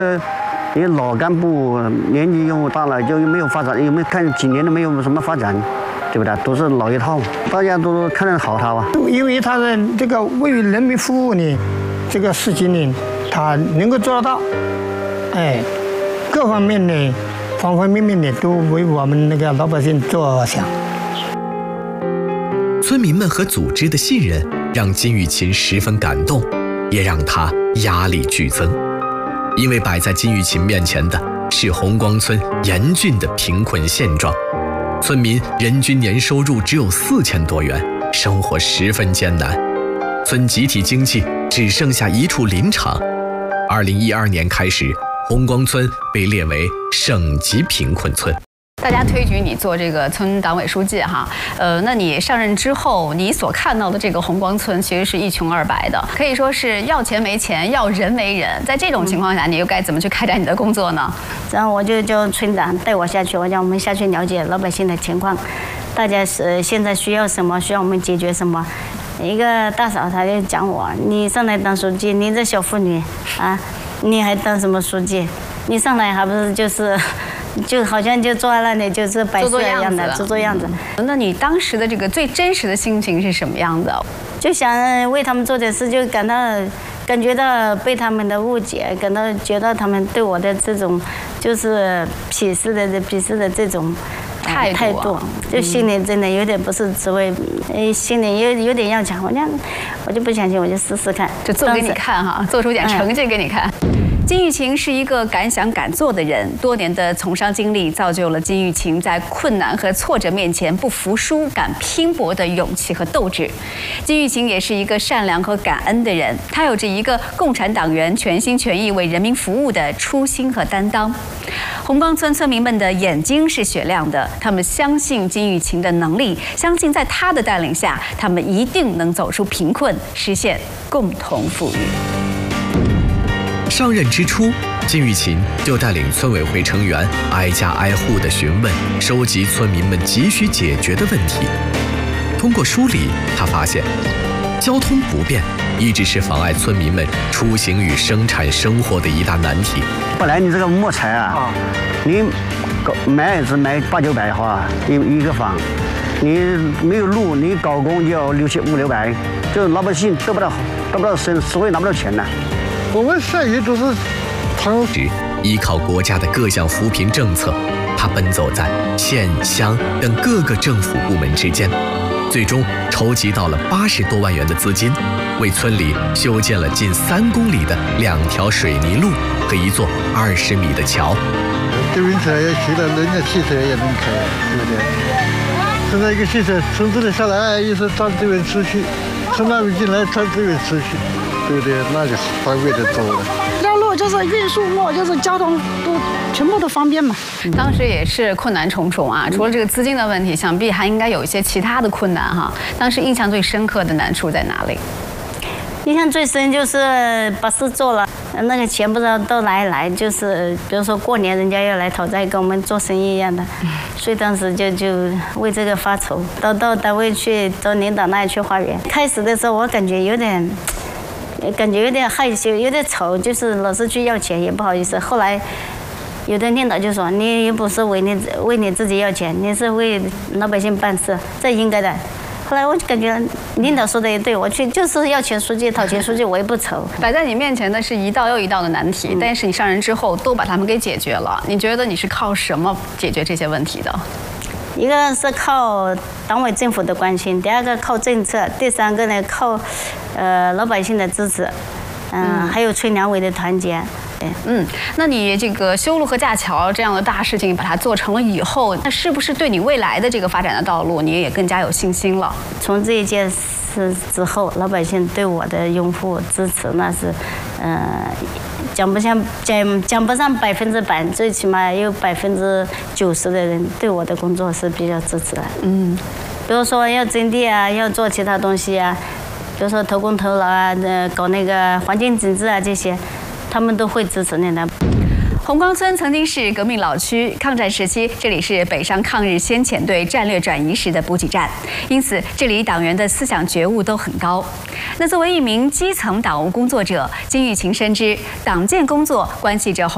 因为老干部年纪又大了，就没有发展，有没有看几年都没有什么发展，对不对？都是老一套，大家都看得好他啊。 因为他的这个为人民服务呢，这个事情呢，他能够做得到，各方面呢，方方面面的都为我们那个老百姓着想。 村民们和组织的信任让金玉琴十分感动，也让他压力剧增。因为摆在金玉琴面前的是红光村严峻的贫困现状，村民人均年收入只有4000多元，生活十分艰难。村集体经济只剩下一处林场。2012年开始，红光村被列为省级贫困村。 大家推举你做这个村党委书记哈，那你上任之后，你所看到的这个红光村其实是一穷二白的，可以说是要钱没钱，要人没人。在这种情况下，你又该怎么去开展你的工作呢？ 然后我就叫村长带我下去，我让我们下去了解老百姓的情况，大家现在需要什么，需要我们解决什么。一个大嫂她就讲我，你上来当书记，你这小妇女啊，你还当什么书记？你上来还不是就好像就坐在那里就是摆设一样的，做样子。 那你当时的这个最真实的心情是什么样的？ 就想为他们做点事，就感觉到被他们的误解，觉得他们对我的这种就是鄙视的这种态度，就心里真的有点不是滋味，心里有点要强。我就不相信，我就试试看， 就做给你看哈，做出点成绩给你看。金玉琴是一个敢想敢做的人，多年的从商经历造就了金玉琴在困难和挫折面前不服输、敢拼搏的勇气和斗志。金玉琴也是一个善良和感恩的人，她有着一个共产党员全心全意为人民服务的初心和担当。红光村村民们的眼睛是雪亮的，他们相信金玉琴的能力，相信在她的带领下，他们一定能走出贫困，实现共同富裕。 上任之初，金玉琴就带领村委会成员挨家挨户地询问、收集村民们急需解决的问题。通过梳理，他发现，交通不便一直是妨碍村民们出行与生产生活的一大难题。 本来你这个木材啊，你买也是买800-900哈，一个房，你没有路，你搞工就要500-600，就老百姓得不到实惠，拿不到钱呢。 我们善于都是依靠国家的各项扶贫政策，他奔走在县乡等各个政府部门之间，最终筹集到了80多万元的资金，为村里修建了近3公里的2条水泥路和一座20米的桥。 电瓶车也去了，人家汽车也能开，对不对？现在一个汽车从这里下来，一是转这边出去，从那边进来转这边出去。对不对？那就方便的多了。 这条路就是运输路，就是交通都全部都方便嘛。 当时也是困难重重啊，除了这个资金的问题，想必还应该有一些其他的困难哈。当时印象最深刻的难处在哪里？ 印象最深就是把事做了，那个钱不知道到哪里来，就是比如说过年人家要来讨债，跟我们做生意一样的，所以当时就为这个发愁，到单位去到领导那里去花园。开始的时候我感觉有点害羞，有点丑，就是老是去要钱也不好意思。后来有的领导就说：“你又不是为你自己要钱，你是为老百姓办事，这应该的。”后来我就感觉领导说的也对，我去就是要钱书记、讨钱书记，我也不愁。 摆在你面前的是一道又一道的难题，但是你上任之后都把他们给解决了。你觉得你是靠什么解决这些问题的？ 一个是靠党委政府的关心，第二个靠政策，第三个呢靠老百姓的支持，还有村两委的团结。 那你这个修路和架桥这样的大事情把它做成了以后，那是不是对你未来的这个发展的道路你也更加有信心了？ 从这一件事之后，老百姓对我的拥护支持那是，讲不上100%，最起码有90%的人对我的工作是比较支持的。比如说要征地啊，要做其他东西啊，比如说投工投劳啊，搞那个环境整治啊这些，他们都会支持你的。 红光村曾经是革命老区，抗战时期这里是北上抗日先遣队战略转移时的补给站，因此这里党员的思想觉悟都很高。那作为一名基层党务工作者，金玉琴深知党建工作关系着